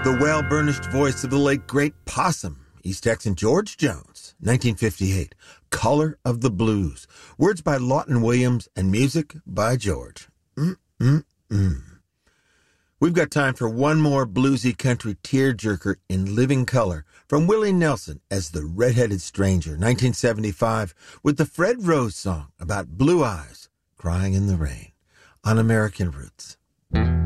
the well-burnished voice of the late great Possum, East Texan George Jones, 1958, Color of the Blues. Words by Lawton Williams and music by George. We've got time for one more bluesy country tearjerker in living color from Willie Nelson as the Red-Headed Stranger, 1975, with the Fred Rose song about blue eyes crying in the rain on American Roots.